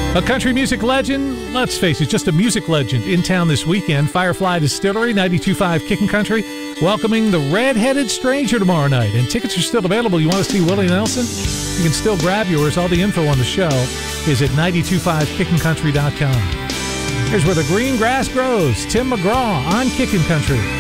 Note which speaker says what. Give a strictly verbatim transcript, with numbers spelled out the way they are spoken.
Speaker 1: A country music legend, let's face it, just a music legend in town this weekend. Firefly Distillery, ninety-two point five Kickin' Country, welcoming the Red-Headed Stranger tomorrow night. And tickets are still available. You want to see Willie Nelson? You can still grab yours. All the info on the show is at nine two five kickin country dot com. Here's where the green grass grows. Tim McGraw on Kickin' Country.